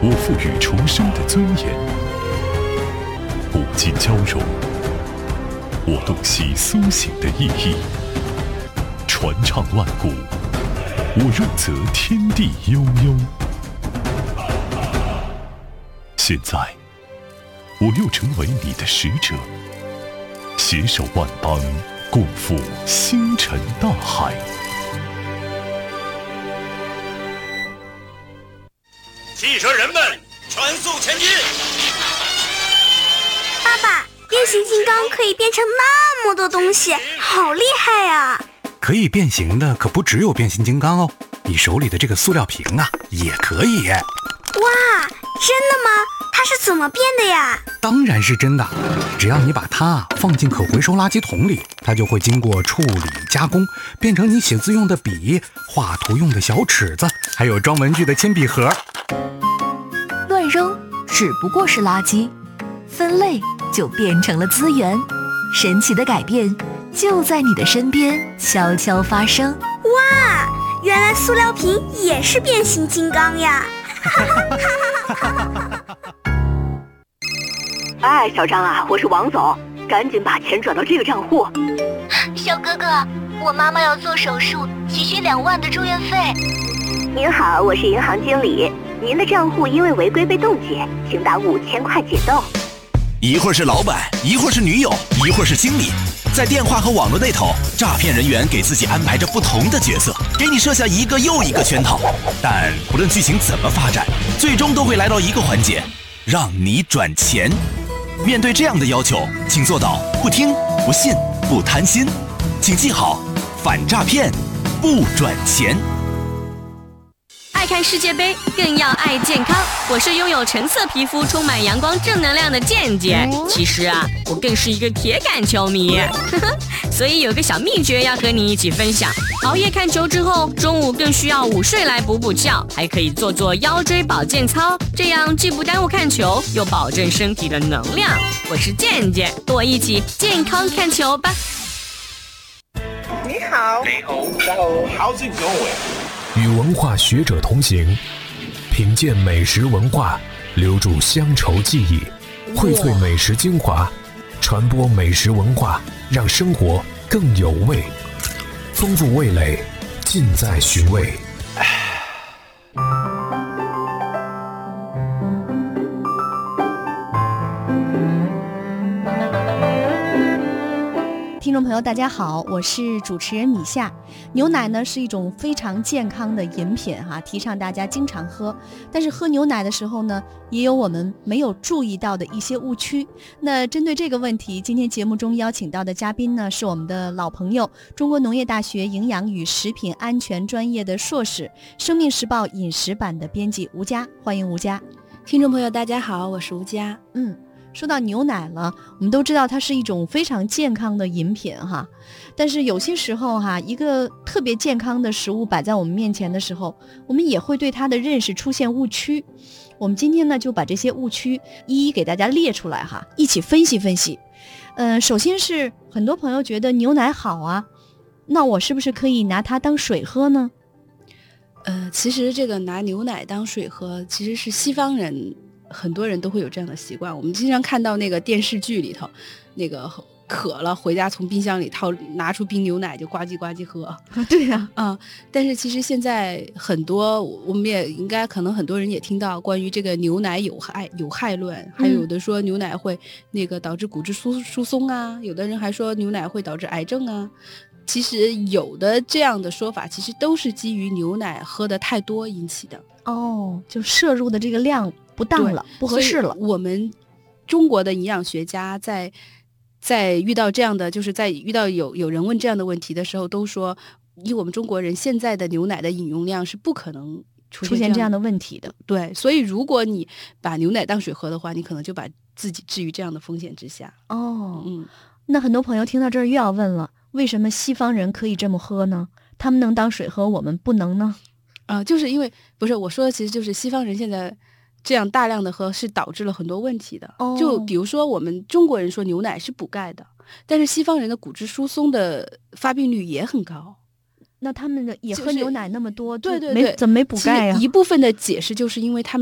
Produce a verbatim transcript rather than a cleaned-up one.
我赋予重生的尊严，不尽交融，我洞悉苏醒的意义。传唱万古，我润泽天地悠悠。现在，我又成为你的使者，携手万邦，共赴星辰大海。 汽车人们，全速前进！ 爸爸，变形金刚可以变成那么多东西，好厉害呀！ 可以变形的可不只有变形金刚哦，你手里的这个塑料瓶啊，也可以。 哇，真的吗？它是怎么变的呀？ 当然是真的，只要你把它放进可回收垃圾桶里，它就会经过处理加工，变成你写字用的笔、画图用的小尺子，还有装文具的铅笔盒。 乱扔只不过是垃圾，分类就变成了资源。神奇的改变就在你的身边悄悄发生。 哇，原来塑料瓶也是变形金刚呀！ 哎，小张啊，我是王总，赶紧把钱转到这个账户。 小哥哥，我妈妈要做手术，急需两万的住院费。 您好，我是银行经理，您的账户因为违规被冻结，请打五千块解冻。 一会儿是老板，一会儿是女友，一会儿是经理，在电话和网络那头，诈骗人员给自己安排着不同的角色，给你设下一个又一个圈套。但不论剧情怎么发展，最终都会来到一个环节，让你转钱。面对这样的要求，请做到不听、不信、不贪心。请记好，反诈骗，不转钱。 爱看世界杯，更要爱健康。我是拥有橙色皮肤、充满阳光正能量的健健。其实啊，我更是一个铁杆球迷，所以有个小秘诀要和你一起分享。熬夜看球之后，中午更需要午睡来补补觉，还可以做做腰椎保健操，这样既不耽误看球，又保证身体的能量。我是健健，和我一起健康看球吧。 你好， 你好 ，How's it going？ 与文化学者同行，品鉴美食文化，留住乡愁记忆，荟萃美食精华，传播美食文化，让生活更有味，丰富味蕾，尽在寻味。 听众朋友大家好，我是主持人米夏。牛奶呢是一种非常健康的饮品哈，提倡大家经常喝。但是喝牛奶的时候呢，也有我们没有注意到的一些误区。那针对这个问题，今天节目中邀请到的嘉宾呢是我们的老朋友，中国农业大学营养与食品安全专业的硕士，生命时报饮食版的编辑吴佳，欢迎吴佳。 听众朋友大家好，我是吴佳。 嗯。说到牛奶了，我们都知道它是一种非常健康的饮品哈，但是有些时候哈，一个特别健康的食物摆在我们面前的时候，我们也会对它的认识出现误区。我们今天呢就把这些误区一一给大家列出来哈，一起分析分析。嗯、呃，首先是很多朋友觉得牛奶好啊，那我是不是可以拿它当水喝呢？ 呃，其实这个拿牛奶当水喝，其实是西方人。很多人都会有这样的习惯，我们经常看到那个电视剧里头，那个渴了回家从冰箱里掏拿出冰牛奶就呱唧呱唧喝。 对呀、 啊，嗯，但是其实现在很多我们也应该可能很多人也听到关于这个牛奶有害有害论，还有的说牛奶会那个导致骨质疏疏松啊，有的人还说牛奶会导致癌症啊。其实有的这样的说法，其实都是基于牛奶喝的太多引起的。 哦，就摄入的这个量不当了，不合适了。 我们中国的营养学家在在遇到这样的，就是在遇到有有人问这样的问题的时候，都说以我们中国人现在的牛奶的饮用量是不可能出现出现这样的问题的。 对，所以如果你把牛奶当水喝的话，你可能就把自己置于这样的风险之下。 哦， 嗯， 那很多朋友听到这儿又要问了，为什么西方人可以这么喝呢？他们能当水喝，我们不能呢？ 啊、呃，就是因为不是我说的，其实就是西方人现在这样大量的喝是导致了很多问题的。 哦， 就比如说我们中国人说牛奶是补钙的，但是西方人的骨质疏松的发病率也很高。 那他们的也喝牛奶那么多， 对对对， 怎么没补钙呀？ 一部分的解释就是因为他们